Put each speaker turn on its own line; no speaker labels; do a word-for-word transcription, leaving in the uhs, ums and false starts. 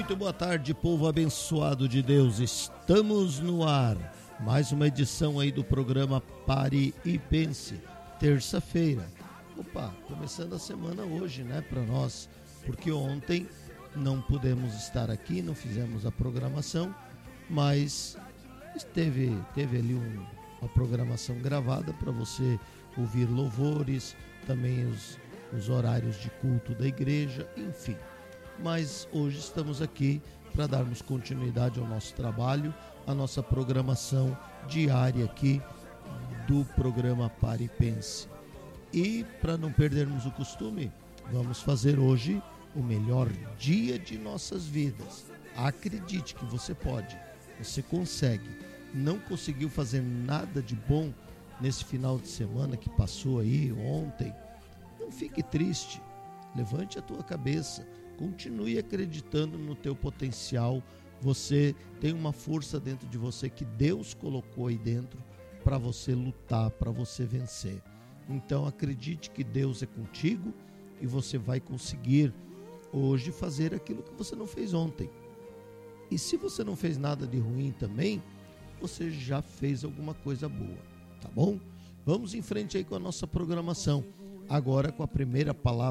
Muito boa tarde, povo abençoado de Deus. Estamos no ar. Mais uma edição aí do programa Pare e Pense. Terça-feira. Opa, começando a semana hoje, né, para nós. Porque ontem não pudemos estar aqui, não fizemos a programação, mas teve, teve ali um, uma programação gravada para você ouvir louvores, também os, os horários de culto da igreja, enfim. Mas hoje estamos aqui para darmos continuidade ao nosso trabalho, a nossa programação diária aqui do programa Pare e Pense. E para não perdermos o costume, vamos fazer hoje o melhor dia de nossas vidas. Acredite que você pode, você consegue. Não conseguiu fazer nada de bom nesse final de semana que passou aí ontem? Não fique triste, levante a tua cabeça. Continue acreditando no teu potencial. Você tem uma força dentro de você que Deus colocou aí dentro para você lutar, para você vencer. Então acredite que Deus é contigo e você vai conseguir hoje fazer aquilo que você não fez ontem. E se você não fez nada de ruim também, você já fez alguma coisa boa, tá bom? Vamos em frente aí com a nossa programação. Agora com a primeira palavra